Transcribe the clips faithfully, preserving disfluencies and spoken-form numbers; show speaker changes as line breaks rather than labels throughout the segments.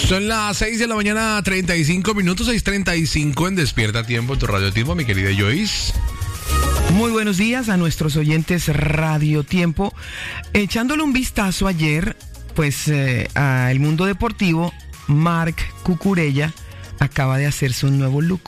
Son las seis de la mañana, treinta y cinco minutos, seis treinta y cinco en Despierta Tiempo, en tu Radio Tiempo, mi querida Joyce.
Muy buenos días a nuestros oyentes Radio Tiempo. Echándole un vistazo ayer, pues, eh, a el mundo deportivo, Marc Cucurella acaba de hacerse un nuevo look.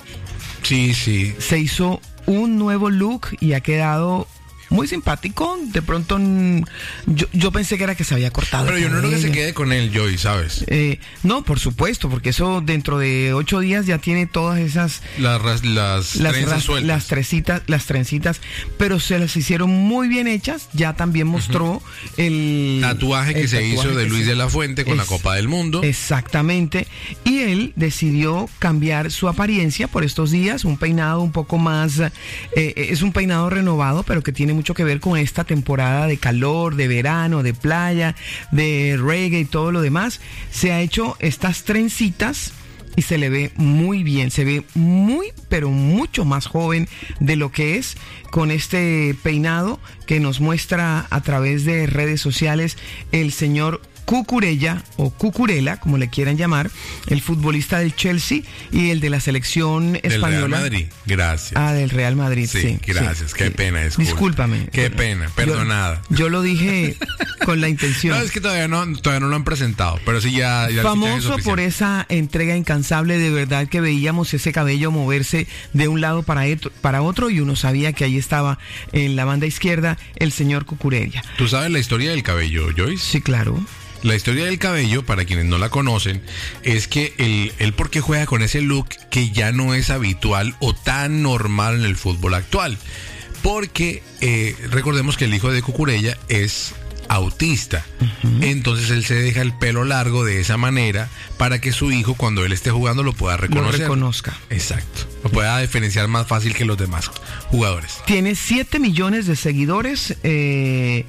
Sí, sí.
Se hizo un nuevo look y ha quedado muy simpático. De pronto yo, yo pensé que era que se había cortado.
Pero yo no creo que se quede con él, Joy, ¿sabes?
Eh, no, por supuesto, porque eso dentro de ocho días ya tiene todas esas
las las, las trenzas sueltas.
Las trencitas, las trencitas, pero se las hicieron muy bien hechas. Ya también mostró uh-huh. el
tatuaje que
el
se
tatuaje
hizo de Luis
se...
de la Fuente con es... la Copa del Mundo.
Exactamente. Y él decidió cambiar su apariencia por estos días, un peinado un poco más, eh, es un peinado renovado, pero que tiene mucho que ver con esta temporada de calor, de verano, de playa, de reggae y todo lo demás. Se ha hecho estas trencitas y se le ve muy bien, se ve muy, pero mucho más joven de lo que es, con este peinado que nos muestra a través de redes sociales el señor Cucurella o Cucurella, como le quieran llamar, el futbolista del Chelsea y el de la selección española.
Del Real Madrid, gracias.
Ah, del Real Madrid, sí.
Sí, gracias, sí, qué sí. pena, disculpa.
Discúlpame.
Qué pena, perdonada.
Yo, yo lo dije con la intención.
No, es que todavía no, todavía no lo han presentado, pero sí ya... ya
Famoso por esa entrega incansable, de verdad que veíamos ese cabello moverse de un lado para, etro, para otro y uno sabía que ahí estaba en la banda izquierda el señor Cucurella.
¿Tú sabes la historia del cabello, Joyce?
Sí, claro.
La historia del cabello, para quienes no la conocen, es que él, él porque juega con ese look que ya no es habitual o tan normal en el fútbol actual. Porque eh, recordemos que el hijo de Cucurella es autista. Uh-huh. Entonces él se deja el pelo largo de esa manera para que su hijo, cuando él esté jugando, lo pueda reconocer.
Lo reconozca.
Exacto. Lo pueda diferenciar más fácil que los demás jugadores.
Tiene siete millones de seguidores. Eh...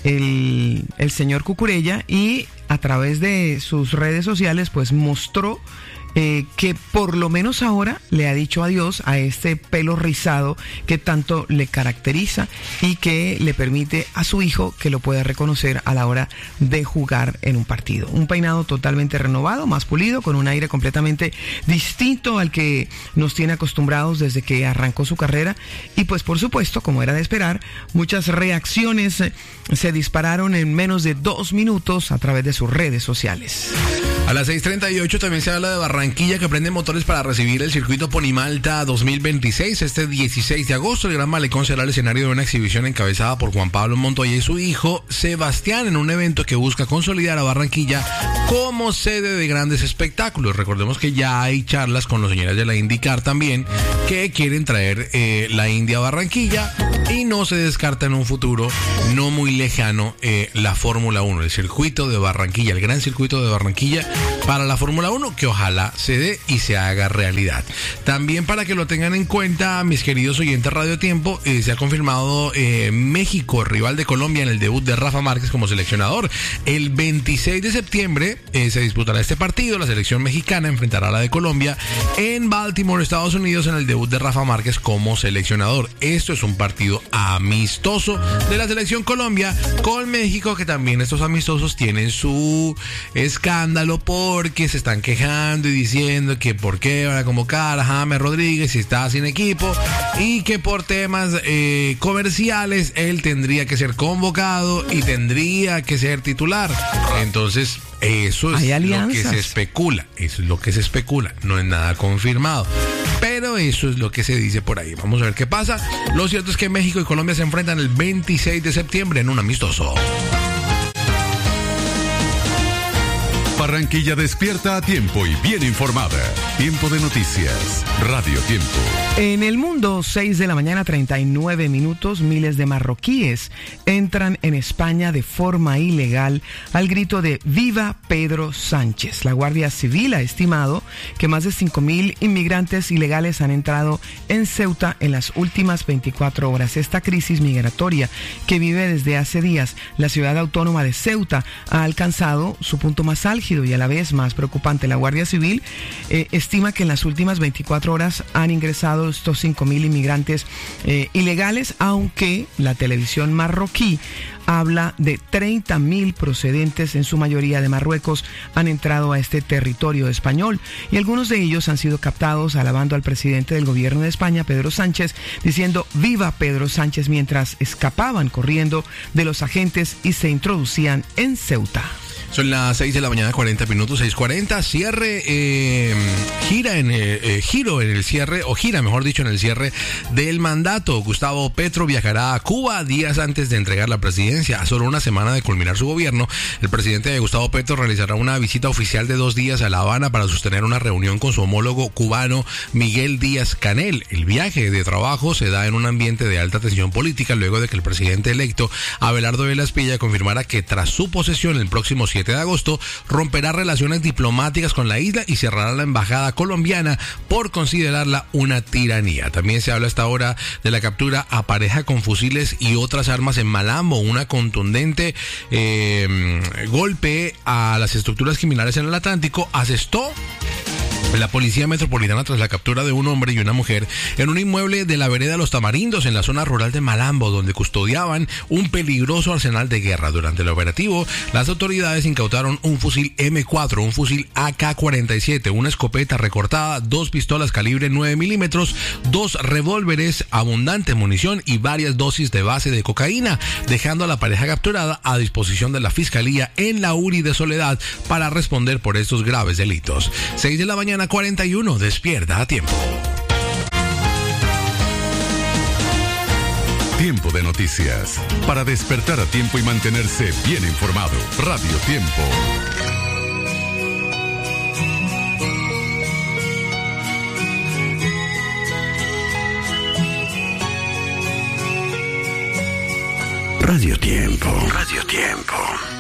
El, el señor Cucurella, y a través de sus redes sociales pues mostró eh, que por lo menos ahora le ha dicho adiós a este pelo rizado que tanto le caracteriza y que le permite a su hijo que lo pueda reconocer a la hora de jugar en un partido. Un peinado totalmente renovado, más pulido, con un aire completamente distinto al que nos tiene acostumbrados desde que arrancó su carrera, y pues por supuesto, como era de esperar, muchas reacciones se dispararon en menos de dos minutos a través de sus redes sociales.
A las seis treinta y ocho también se habla de Barranquilla, que prende motores para recibir el circuito Ponimalta dos mil veintiséis. Este dieciséis de agosto, el Gran Malecón será el escenario de una exhibición encabezada por Juan Pablo Montoya y su hijo Sebastián, en un evento que busca consolidar a Barranquilla como sede de grandes espectáculos. Recordemos que ya hay charlas con los señores de la IndyCar también, que quieren traer eh, la Indy a Barranquilla, y no se descarta en un futuro no muy lejano eh, la Fórmula uno, el circuito de Barranquilla, el gran circuito de Barranquilla para la Fórmula uno, que ojalá se dé y se haga realidad. También, para que lo tengan en cuenta, mis queridos oyentes Radio Tiempo, eh, se ha confirmado eh, México, rival de Colombia, en el debut de Rafa Márquez como seleccionador. El veintiséis de septiembre eh, se disputará este partido. La selección mexicana enfrentará a la de Colombia en Baltimore, Estados Unidos, en el debut de Rafa Márquez como seleccionador. Esto es un partido amistoso de la selección Colombia con México, que también estos amistosos tienen su escándalo porque se están quejando y diciendo que por qué van a convocar a James Rodríguez si está sin equipo, y que por temas eh, comerciales él tendría que ser convocado y tendría que ser titular. Entonces eso es lo que se especula, eso es lo que se especula, no es nada confirmado, pero eso es lo que se dice por ahí. Vamos a ver qué pasa. Lo cierto es que México y Colombia se enfrentan el veintiséis de septiembre en un amistoso.
Barranquilla despierta a tiempo y bien informada. Tiempo de noticias. Radio Tiempo.
En el mundo, seis de la mañana, treinta y nueve minutos, miles de marroquíes entran en España de forma ilegal al grito de ¡Viva Pedro Sánchez! La Guardia Civil ha estimado que más de cinco mil inmigrantes ilegales han entrado en Ceuta en las últimas veinticuatro horas. Esta crisis migratoria que vive desde hace días la ciudad autónoma de Ceuta ha alcanzado su punto más álgido, y y a la vez más preocupante. La Guardia Civil eh, estima que en las últimas veinticuatro horas han ingresado estos cinco mil inmigrantes eh, ilegales, aunque la televisión marroquí habla de treinta mil procedentes, en su mayoría de Marruecos, han entrado a este territorio español y algunos de ellos han sido captados alabando al presidente del gobierno de España, Pedro Sánchez, diciendo viva Pedro Sánchez, mientras escapaban corriendo de los agentes y se introducían en Ceuta.
Son las seis de la mañana, cuarenta minutos, seis cuarenta. Cierre, eh, gira en el, eh, giro en el cierre, o gira, mejor dicho, en el cierre del mandato. Gustavo Petro viajará a Cuba días antes de entregar la presidencia. A solo una semana de culminar su gobierno, el presidente Gustavo Petro realizará una visita oficial de dos días a La Habana para sostener una reunión con su homólogo cubano Miguel Díaz-Canel. El viaje de trabajo se da en un ambiente de alta tensión política luego de que el presidente electo Abelardo Velasquilla confirmara que tras su posesión el próximo siete de agosto romperá relaciones diplomáticas con la isla y cerrará la embajada colombiana por considerarla una tiranía. También se habla hasta ahora de la captura a pareja con fusiles y otras armas en Malambo, una contundente eh, golpe a las estructuras criminales en el Atlántico. Asestó la Policía Metropolitana tras la captura de un hombre y una mujer en un inmueble de la vereda Los Tamarindos en la zona rural de Malambo, donde custodiaban un peligroso arsenal de guerra. Durante el operativo, las autoridades incautaron un fusil eme cuatro, un fusil a ka cuarenta y siete, una escopeta recortada, dos pistolas calibre nueve milímetros, dos revólveres, abundante munición y varias dosis de base de cocaína, dejando a la pareja capturada a disposición de la Fiscalía en la U R I de Soledad para responder por estos graves delitos. seis de la mañana, cuarenta y uno, despierta a tiempo.
Tiempo de noticias. Para despertar a tiempo y mantenerse bien informado. Radio Tiempo.
Radio Tiempo. Radio Tiempo.